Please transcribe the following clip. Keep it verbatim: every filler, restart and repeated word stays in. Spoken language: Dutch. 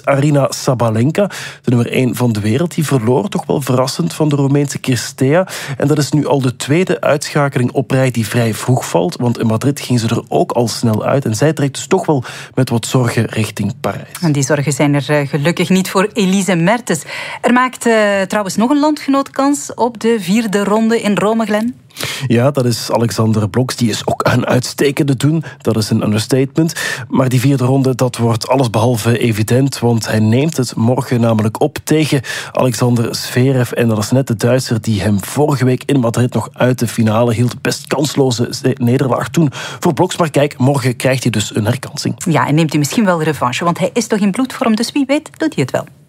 is Aryna Sabalenka, de nummer één van de wereld. Die verloor toch wel verrassend van de Roemeense Cirstea. En dat is nu al de tweede uitschakeling op rij die vrij vroeg valt. Want in Madrid ging ze er ook al snel uit. En zij trekt dus toch wel met wat zorgen richting Parijs. En die zorgen zijn er gelukkig niet voor Elise Mertens. Er maakt uh, trouwens nog een landgenoot kans op de vierde ronde in Rome, Glenn. Ja, dat is Alexander Bloks. Die is ook een uitstekende doen. Dat is een understatement. Maar die vierde ronde, dat wordt allesbehalve evident. Want hij neemt het morgen namelijk op tegen Alexander Zverev. En dat is net de Duitser die hem vorige week in Madrid nog uit de finale hield. Best kansloze nederlaag toen voor Bloks. Maar kijk, morgen krijgt hij dus een herkansing. Ja, en neemt hij misschien wel revanche. Want hij is toch in bloedvorm. Dus wie weet doet hij het wel.